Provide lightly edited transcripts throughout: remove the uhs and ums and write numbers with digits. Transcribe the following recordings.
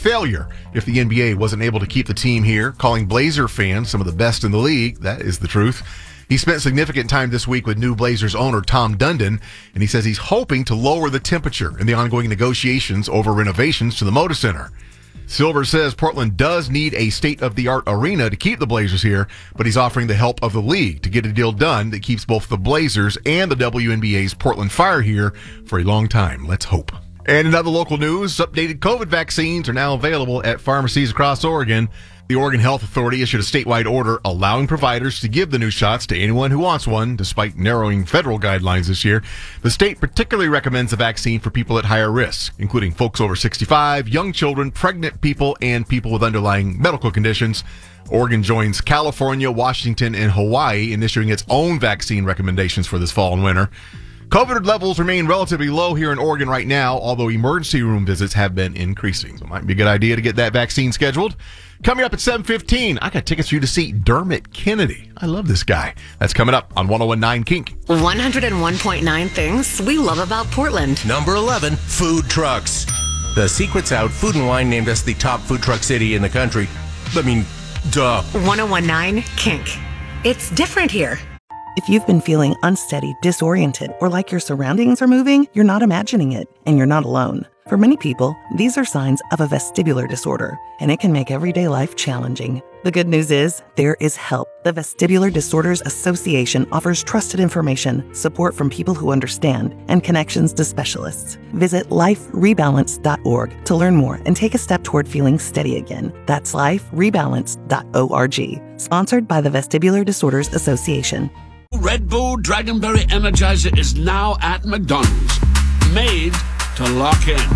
failure if the NBA wasn't able to keep the team here, calling Blazer fans some of the best in the league. That is the truth. He spent significant time this week with new Blazers owner Tom Dundon, and he says he's hoping to lower the temperature in the ongoing negotiations over renovations to the Moda Center. Silver says Portland does need a state-of-the-art arena to keep the Blazers here, but he's offering the help of the league to get a deal done that keeps both the Blazers and the WNBA's Portland Fire here for a long time. Let's hope. And in other local news, updated COVID vaccines are now available at pharmacies across Oregon. The Oregon Health Authority issued a statewide order allowing providers to give the new shots to anyone who wants one, despite narrowing federal guidelines this year. The state particularly recommends the vaccine for people at higher risk, including folks over 65, young children, pregnant people, and people with underlying medical conditions. Oregon joins California, Washington, and Hawaii in issuing its own vaccine recommendations for this fall and winter. COVID levels remain relatively low here in Oregon right now, although emergency room visits have been increasing. So it might be a good idea to get that vaccine scheduled. Coming up at 7:15, I got tickets for you to see Dermot Kennedy. I love this guy. That's coming up on 101.9 Kink. 101.9 things we love about Portland. Number 11, food trucks. The Secret's out. Food and Wine named us the top food truck city in the country. I mean, duh. 101.9 Kink. It's different here. If you've been feeling unsteady, disoriented, or like your surroundings are moving, you're not imagining it, and you're not alone. For many people, these are signs of a vestibular disorder, and it can make everyday life challenging. The good news is, there is help. The Vestibular Disorders Association offers trusted information, support from people who understand, and connections to specialists. Visit liferebalance.org to learn more and take a step toward feeling steady again. That's liferebalance.org. Sponsored by the Vestibular Disorders Association. Red Bull Dragonberry Energizer is now at McDonald's. Made to lock in.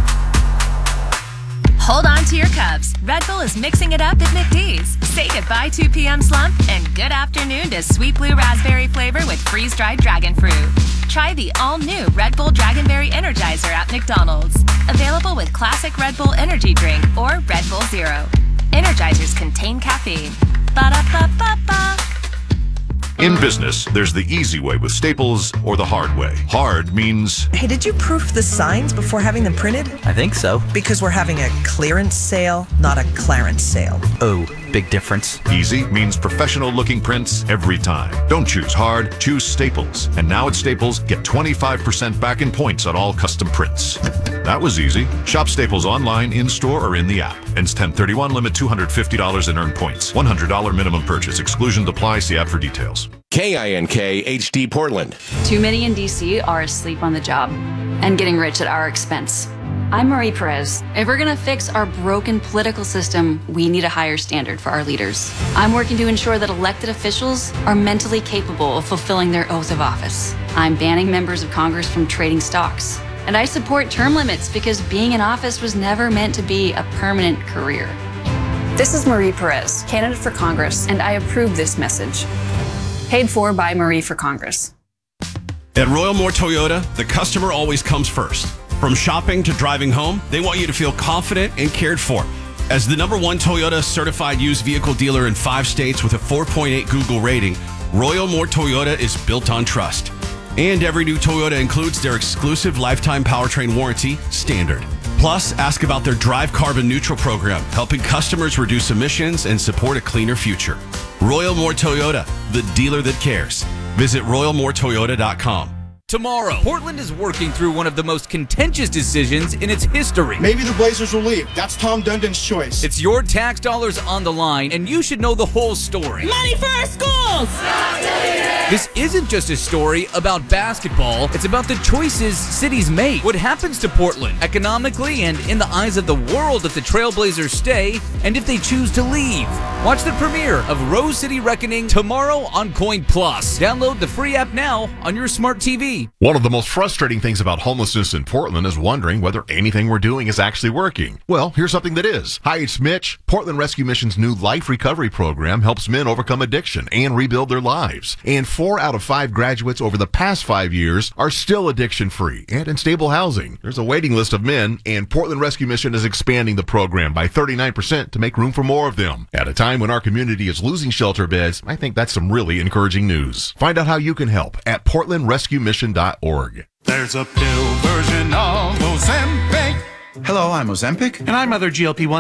Hold on to your cups. Red Bull is mixing it up at McD's. Say goodbye 2 p.m. slump and good afternoon to sweet blue raspberry flavor with freeze-dried dragon fruit. Try the all-new Red Bull Dragonberry Energizer at McDonald's. Available with classic Red Bull energy drink or Red Bull Zero. Energizers contain caffeine. Ba-da-ba-ba-ba. In business, there's the easy way with Staples or the hard way. Hard means... Hey, did you proof the signs before having them printed? I think so. Because we're having a clearance sale, not a clarence sale. Oh, big difference. Easy means professional-looking prints every time. Don't choose hard, choose Staples. And now at Staples, get 25% back in points on all custom prints. That was easy. Shop Staples online, in-store, or in the app. Ends 10/31, limit $250 in earned points. $100 minimum purchase. Exclusions apply. See app for details. KINK HD Portland. Too many in D.C. are asleep on the job and getting rich at our expense. I'm Marie Perez. If we're going to fix our broken political system, we need a higher standard for our leaders. I'm working to ensure that elected officials are mentally capable of fulfilling their oath of office. I'm banning members of Congress from trading stocks. And I support term limits because being in office was never meant to be a permanent career. This is Marie Perez, candidate for Congress, and I approve this message. Paid for by Marie for Congress. At Royal Moore Toyota, the customer always comes first. From shopping to driving home, they want you to feel confident and cared for. As the #1 Toyota certified used vehicle dealer in 5 states with a 4.8 Google rating, Royal Moore Toyota is built on trust. And every new Toyota includes their exclusive lifetime powertrain warranty, Standard. Plus, ask about their Drive Carbon Neutral program, helping customers reduce emissions and support a cleaner future. Royal Moore Toyota, the dealer that cares. Visit royalmooretoyota.com. Tomorrow, Portland is working through one of the most contentious decisions in its history. Maybe the Blazers will leave. That's Tom Dundon's choice. It's your tax dollars on the line, and you should know the whole story. Money for our schools! This isn't just a story about basketball. It's about the choices cities make. What happens to Portland, economically and in the eyes of the world if the Trailblazers stay, and if they choose to leave. Watch the premiere of Rose City Reckoning tomorrow on Coin Plus. Download the free app now on your smart TV. One of the most frustrating things about homelessness in Portland is wondering whether anything we're doing is actually working. Well, here's something that is. Hi, it's Mitch. Portland Rescue Mission's new Life Recovery Program helps men overcome addiction and rebuild their lives. And 4 out of 5 graduates over the past 5 years are still addiction-free and in stable housing. There's a waiting list of men, and Portland Rescue Mission is expanding the program by 39% to make room for more of them. At a time when our community is losing shelter beds, I think that's some really encouraging news. Find out how you can help at portlandrescuemission.org. There's a pill version of Ozempic. Hello, I'm Ozempic. And I'm other GLP-1